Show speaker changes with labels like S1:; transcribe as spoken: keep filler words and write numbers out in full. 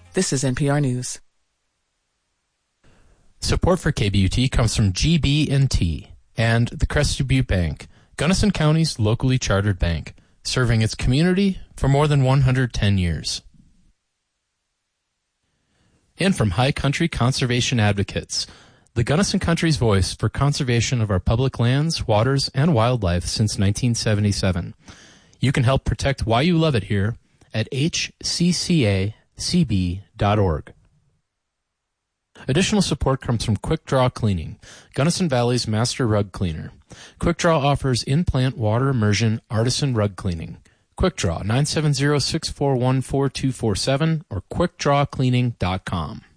S1: This is N P R News.
S2: Support for K B U T comes from G B and T and the Crested Butte Bank, Gunnison County's locally chartered bank, serving its community for more than one hundred ten years. And from High Country Conservation Advocates, the Gunnison Country's voice for conservation of our public lands, waters, and wildlife since nineteen seventy-seven. You can help protect why you love it here at H C C A C B dot org. Additional support comes from Quick Draw Cleaning, Gunnison Valley's master rug cleaner. Quick Draw offers in-plant water immersion artisan rug cleaning. Quick Draw, nine seven zero, six four one, four two four seven or quick draw cleaning dot com.